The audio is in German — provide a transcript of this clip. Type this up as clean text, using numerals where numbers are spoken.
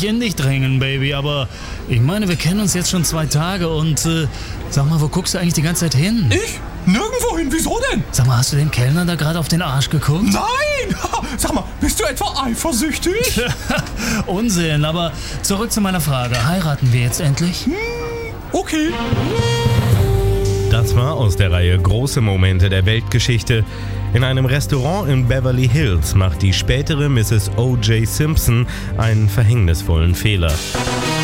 in dich drängen, Baby, aber ich meine, wir kennen uns jetzt schon 2 Tage und sag mal, wo guckst du eigentlich die ganze Zeit hin? Ich? Nirgendwo hin, wieso denn? Sag mal, hast du dem Kellner da gerade auf den Arsch geguckt? Nein! Sag mal, bist du etwa eifersüchtig? Unsinn, aber zurück zu meiner Frage. Heiraten wir jetzt endlich? Okay. Das war aus der Reihe Große Momente der Weltgeschichte. In einem Restaurant in Beverly Hills macht die spätere Mrs. O.J. Simpson einen verhängnisvollen Fehler.